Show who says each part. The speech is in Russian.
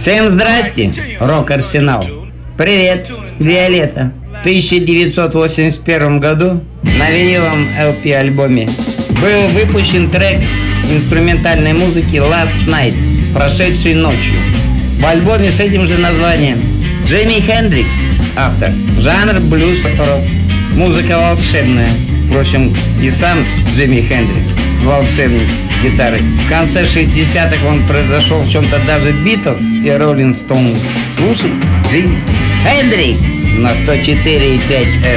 Speaker 1: Всем здрасте, рок-арсенал. Привет, Виолетта. В 1981 году на виниловом LP-альбоме был выпущен трек инструментальной музыки Last Night, прошедшей ночью. В альбоме с этим же названием Джимми Хендрикс, автор, жанр блюз-рок, музыка волшебная. Впрочем, и сам Джимми Хендрикс волшебник гитары. В конце 60-х он произошел в чем-то даже Битлз и Роллинг Стоунс. Слушай, Джимми Хендрикс на 104,5